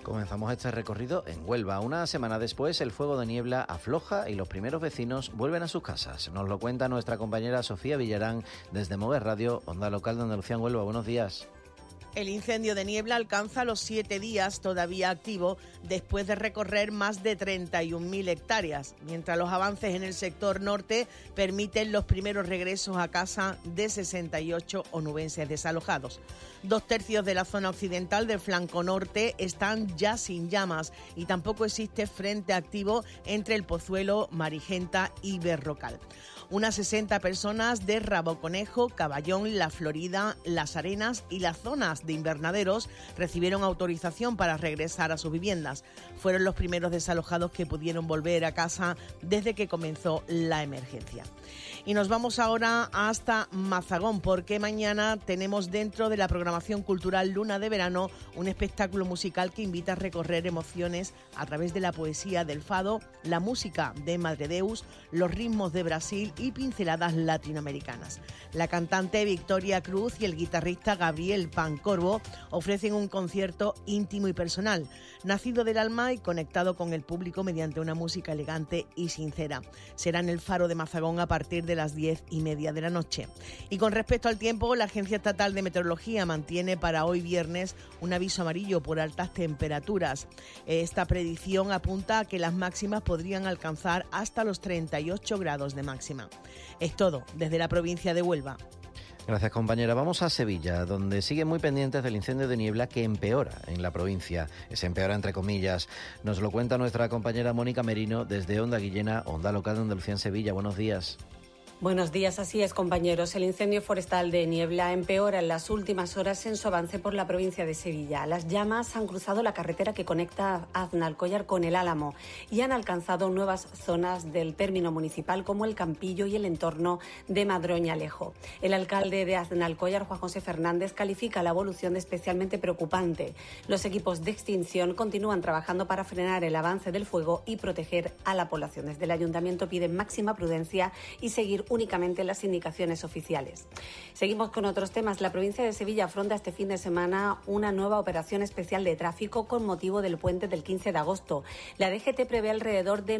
Comenzamos este recorrido en Huelva. Una semana después, el fuego de niebla afloja y los primeros vecinos vuelven a sus casas. Nos lo cuenta nuestra compañera Sofía Villarán desde Mover Radio, Onda Local de Andalucía en Huelva. Buenos días. El incendio de niebla alcanza los 7 días todavía activo después de recorrer más de 31.000 hectáreas, mientras los avances en el sector norte permiten los primeros regresos a casa de 68 onubenses desalojados. 2/3 de la zona occidental del flanco norte están ya sin llamas y tampoco existe frente activo entre el Pozuelo, Marigenta y Berrocal. Unas 60 personas de Raboconejo, Caballón, La Florida, Las Arenas y las zonas de invernaderos recibieron autorización para regresar a sus viviendas. Fueron los primeros desalojados que pudieron volver a casa desde que comenzó la emergencia. Y nos vamos ahora hasta Mazagón, porque mañana tenemos dentro de la programación cultural Luna de Verano un espectáculo musical que invita a recorrer emociones a través de la poesía del fado, la música de Madredeus, los ritmos de Brasil y pinceladas latinoamericanas. La cantante Victoria Cruz y el guitarrista Gabriel Pancorbo ofrecen un concierto íntimo y personal, nacido del alma y conectado con el público mediante una música elegante y sincera. Será en el Faro de Mazagón a partir de las 10:30 de la noche. Y con respecto al tiempo, la Agencia Estatal de Meteorología mantiene para hoy viernes un aviso amarillo por altas temperaturas. Esta predicción apunta a que las máximas podrían alcanzar hasta los 38 grados de máxima. Es todo desde la provincia de Huelva. Gracias, compañera. Vamos a Sevilla, donde siguen muy pendientes del incendio de niebla que empeora en la provincia. Se empeora entre comillas. Nos lo cuenta nuestra compañera Mónica Merino desde Onda Guillena, Onda Local de Andalucía en Sevilla. Buenos días. Buenos días, así es, compañeros. El incendio forestal de niebla empeora en las últimas horas en su avance por la provincia de Sevilla. Las llamas han cruzado la carretera que conecta Aznalcóllar con el Álamo y han alcanzado nuevas zonas del término municipal como el Campillo y el entorno de Madroñalejo. El alcalde de Aznalcóllar, Juan José Fernández, califica la evolución de especialmente preocupante. Los equipos de extinción continúan trabajando para frenar el avance del fuego y proteger a la población. Desde el ayuntamiento piden máxima prudencia y seguir únicamente las indicaciones oficiales. Seguimos con otros temas. La provincia de Sevilla afronta este fin de semana una nueva operación especial de tráfico con motivo del puente del 15 de agosto. La DGT prevé alrededor de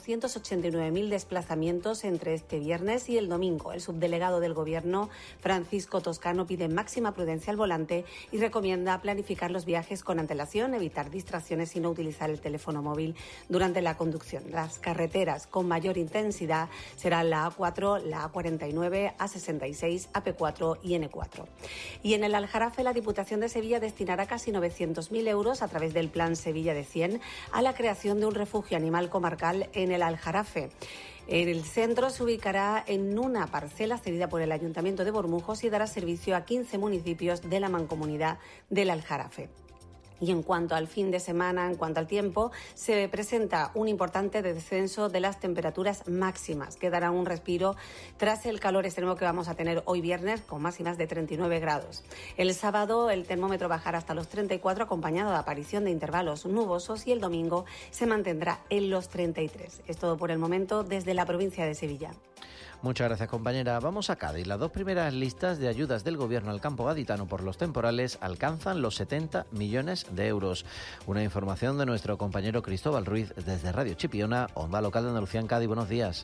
289.000 desplazamientos entre este viernes y el domingo. El subdelegado del Gobierno, Francisco Toscano, pide máxima prudencia al volante y recomienda planificar los viajes con antelación, evitar distracciones y no utilizar el teléfono móvil durante la conducción. Las carreteras con mayor intensidad serán la A4, la A49, A66, AP4 y N4. Y en el Aljarafe, la Diputación de Sevilla destinará casi 900.000 euros a través del Plan Sevilla de 100 a la creación de un refugio animal comarcal en el Aljarafe. El centro se ubicará en una parcela cedida por el Ayuntamiento de Bormujos y dará servicio a 15 municipios de la mancomunidad del Aljarafe. Y en cuanto al fin de semana, en cuanto al tiempo, se presenta un importante descenso de las temperaturas máximas, que dará un respiro tras el calor extremo que vamos a tener hoy viernes, con máximas de 39 grados. El sábado el termómetro bajará hasta los 34, acompañado de aparición de intervalos nubosos, y el domingo se mantendrá en los 33. Es todo por el momento desde la provincia de Sevilla. Muchas gracias, compañera. Vamos a Cádiz. Las dos primeras listas de ayudas del Gobierno al campo gaditano por los temporales alcanzan los 70 millones de euros. Una información de nuestro compañero Cristóbal Ruiz desde Radio Chipiona, Onda Local de Andalucía en Cádiz. Buenos días.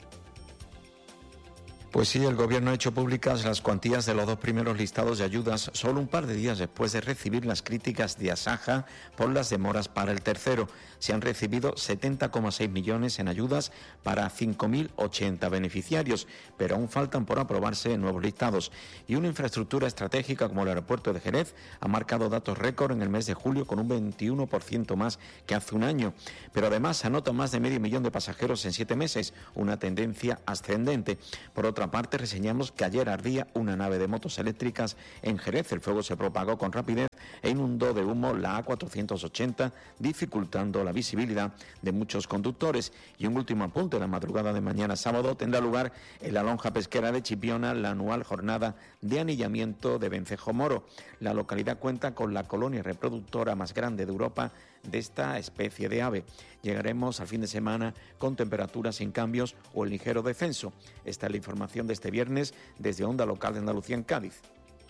Pues sí, el Gobierno ha hecho públicas las cuantías de los dos primeros listados de ayudas solo un par de días después de recibir las críticas de Asaja por las demoras para el tercero. Se han recibido 70,6 millones en ayudas para 5.080 beneficiarios, pero aún faltan por aprobarse nuevos listados. Y una infraestructura estratégica como el aeropuerto de Jerez ha marcado datos récord en el mes de julio con un 21% más que hace un año. Pero además se anota más de 500.000 de pasajeros en 7 meses, una tendencia ascendente. Por otra parte, reseñamos que ayer ardía una nave de motos eléctricas en Jerez. El fuego se propagó con rapidez e inundó de humo la A480, dificultando la visibilidad de muchos conductores. Y un último apunte: la madrugada de mañana sábado tendrá lugar en la lonja pesquera de Chipiona la anual jornada de anillamiento de vencejo moro. La localidad cuenta con la colonia reproductora más grande de Europa de esta especie de ave. Llegaremos al fin de semana con temperaturas sin cambios o en ligero descenso. Esta es la información de este viernes desde Onda Local de Andalucía en Cádiz.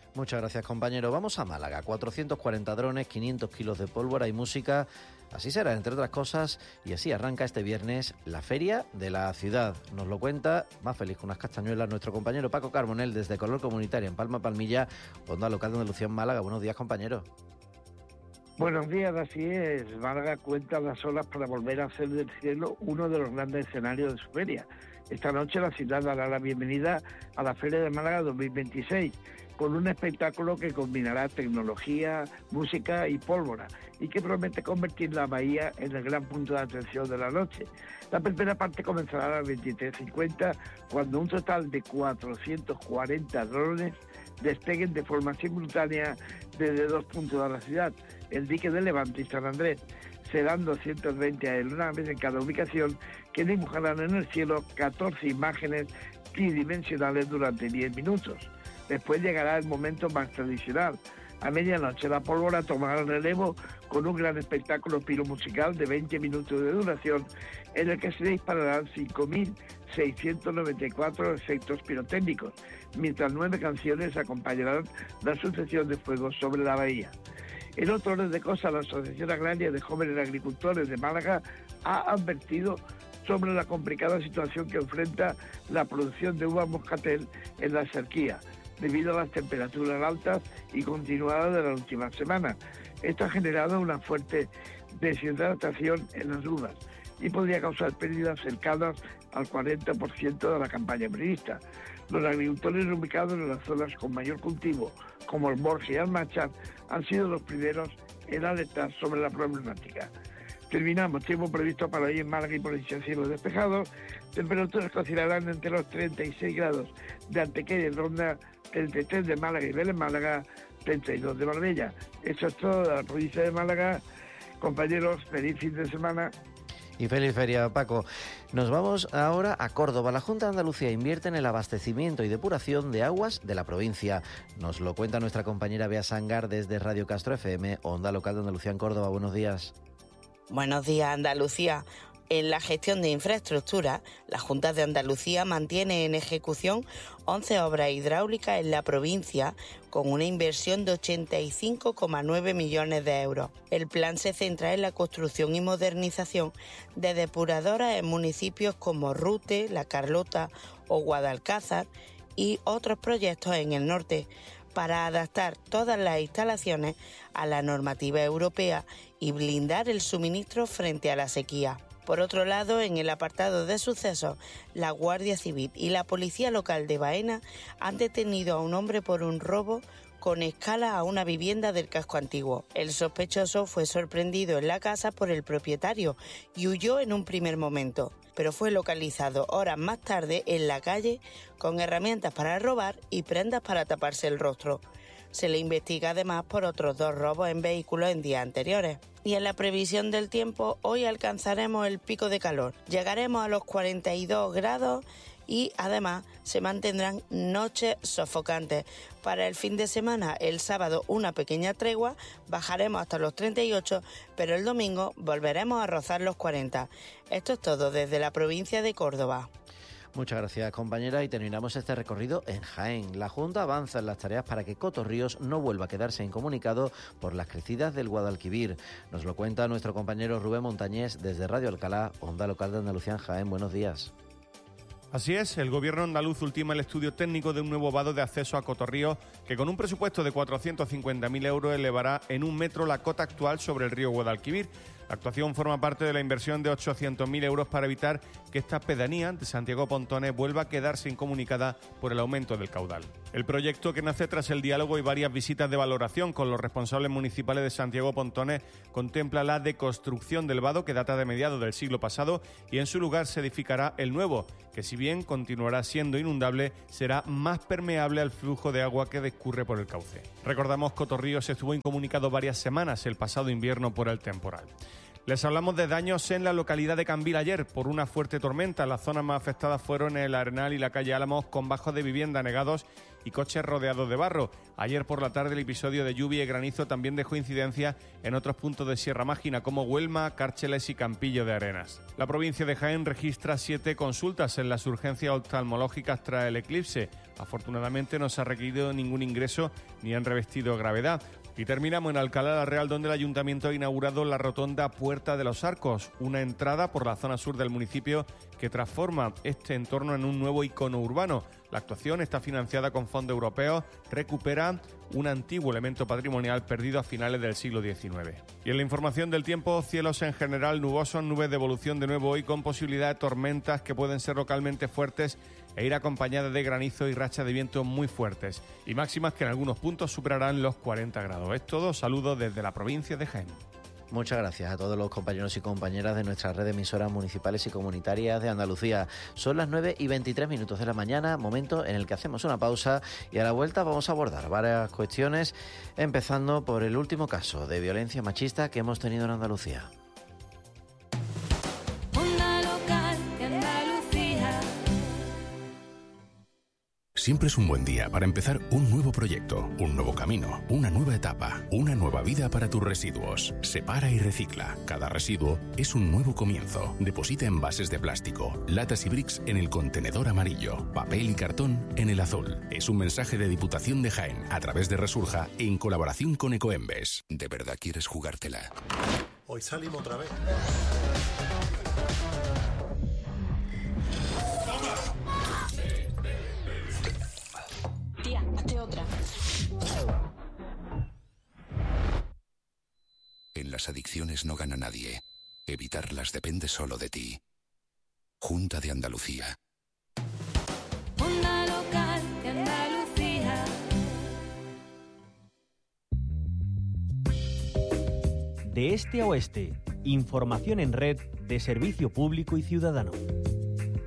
Muchas gracias, compañero. Vamos a Málaga. 440 drones, 500 kilos de pólvora y música. Así será, entre otras cosas, y así arranca este viernes la Feria de la Ciudad. Nos lo cuenta, más feliz con unas castañuelas, nuestro compañero Paco Carbonell, desde Color Comunitaria en Palma Palmilla, Onda Local de Andalucía en Málaga. Buenos días, compañero. Buenos días, así es. Málaga cuenta las olas para volver a hacer del cielo uno de los grandes escenarios de su feria. Esta noche la ciudad dará la bienvenida a la Feria de Málaga 2026, con un espectáculo que combinará tecnología, música y pólvora, y que promete convertir la bahía en el gran punto de atención de la noche. La primera parte comenzará a las 23:50, cuando un total de 440 drones despeguen de forma simultánea desde dos puntos de la ciudad, el dique de Levante y San Andrés. Serán 220 aeronaves en cada ubicación que dibujarán en el cielo 14 imágenes tridimensionales durante 10 minutos. Después llegará el momento más tradicional. A medianoche la pólvora tomará el relevo con un gran espectáculo piromusical de 20 minutos de duración, en el que se dispararán 5.694 efectos pirotécnicos, mientras 9 canciones acompañarán la sucesión de fuegos sobre la bahía. En otro orden de cosas, la Asociación Agraria de Jóvenes Agricultores de Málaga ha advertido sobre la complicada situación que enfrenta la producción de uva moscatel en la sequía, debido a las temperaturas altas y continuadas de la última semana. Esto ha generado una fuerte deshidratación en las uvas y podría causar pérdidas cercanas al 40% de la campaña prevista. Los agricultores ubicados en las zonas con mayor cultivo, como el Borja y Almachar, han sido los primeros en alertar sobre la problemática. Terminamos. Tiempo previsto para hoy en Málaga y provincia, cielo despejado. Temperaturas que oscilarán entre los 36 grados de Antequera y Ronda, 33 de Málaga y Vélez Málaga, 32 de Marbella. Eso es todo de la provincia de Málaga. Compañeros, feliz fin de semana. Y feliz feria, Paco. Nos vamos ahora a Córdoba. La Junta de Andalucía invierte en el abastecimiento y depuración de aguas de la provincia. Nos lo cuenta nuestra compañera Bea Sangar desde Radio Castro FM, Onda Local de Andalucía en Córdoba. Buenos días. Buenos días, Andalucía. En la gestión de infraestructura, la Junta de Andalucía mantiene en ejecución 11 obras hidráulicas en la provincia con una inversión de 85,9 millones de euros. El plan se centra en la construcción y modernización de depuradoras en municipios como Rute, La Carlota o Guadalcázar y otros proyectos en el norte, para adaptar todas las instalaciones a la normativa europea y blindar el suministro frente a la sequía. Por otro lado, en el apartado de sucesos, la Guardia Civil y la Policía Local de Baena han detenido a un hombre por un robo con escala a una vivienda del casco antiguo. El sospechoso fue sorprendido en la casa por el propietario y huyó en un primer momento, pero fue localizado horas más tarde en la calle con herramientas para robar y prendas para taparse el rostro. Se le investiga además por otros 2 robos en vehículos en días anteriores. Y en la previsión del tiempo, hoy alcanzaremos el pico de calor. Llegaremos a los 42 grados y además se mantendrán noches sofocantes. Para el fin de semana, el sábado una pequeña tregua, bajaremos hasta los 38, pero el domingo volveremos a rozar los 40. Esto es todo desde la provincia de Córdoba. Muchas gracias, compañera, y terminamos este recorrido en Jaén. La Junta avanza en las tareas para que Cotorríos no vuelva a quedarse incomunicado por las crecidas del Guadalquivir. Nos lo cuenta nuestro compañero Rubén Montañés desde Radio Alcalá, Onda Local de Andalucía en Jaén. Buenos días. Así es, el gobierno andaluz ultima el estudio técnico de un nuevo vado de acceso a Cotorríos que con un presupuesto de 450.000 euros elevará en 1 metro la cota actual sobre el río Guadalquivir. La actuación forma parte de la inversión de 800.000 euros para evitar que esta pedanía de Santiago Pontones vuelva a quedarse incomunicada por el aumento del caudal. El proyecto, que nace tras el diálogo y varias visitas de valoración con los responsables municipales de Santiago Pontones, contempla la deconstrucción del vado, que data de mediados del siglo pasado, y en su lugar se edificará el nuevo, que si bien continuará siendo inundable, será más permeable al flujo de agua que discurre por el cauce. Recordamos, Cotorríos estuvo incomunicado varias semanas el pasado invierno por el temporal. Les hablamos de daños en la localidad de Cambil ayer por una fuerte tormenta. Las zonas más afectadas fueron el Arenal y la calle Álamos, con bajos de vivienda anegados y coches rodeados de barro. Ayer por la tarde el episodio de lluvia y granizo también dejó incidencia en otros puntos de Sierra Mágina como Huelma, Cárcheles y Campillo de Arenas. La provincia de Jaén registra 7 consultas en las urgencias oftalmológicas tras el eclipse. Afortunadamente no se ha requerido ningún ingreso ni han revestido gravedad. Y terminamos en Alcalá la Real, donde el Ayuntamiento ha inaugurado la rotonda Puerta de los Arcos, una entrada por la zona sur del municipio que transforma este entorno en un nuevo icono urbano. La actuación está financiada con fondos europeos, recupera un antiguo elemento patrimonial perdido a finales del siglo XIX. Y en la información del tiempo, cielos en general nubosos, nubes de evolución de nuevo hoy con posibilidad de tormentas que pueden ser localmente fuertes e ir acompañadas de granizo y rachas de viento muy fuertes y máximas que en algunos puntos superarán los 40 grados. Es todo, saludos desde la provincia de Jaén. Muchas gracias a todos los compañeros y compañeras de nuestra red de emisoras municipales y comunitarias de Andalucía. Son las 9:23 de la mañana, momento en el que hacemos una pausa y a la vuelta vamos a abordar varias cuestiones, empezando por el último caso de violencia machista que hemos tenido en Andalucía. Siempre es un buen día para empezar un nuevo proyecto, un nuevo camino, una nueva etapa, una nueva vida para tus residuos. Separa y recicla. Cada residuo es un nuevo comienzo. Deposita envases de plástico, latas y bricks en el contenedor amarillo, papel y cartón en el azul. Es un mensaje de Diputación de Jaén a través de Resurja en colaboración con Ecoembes. ¿De verdad quieres jugártela? Hoy salimos otra vez. Tía, hazte otra. En las adicciones no gana nadie. Evitarlas depende solo de ti. Junta de Andalucía. Onda local de Andalucía. De este a oeste, información en red de servicio público y ciudadano.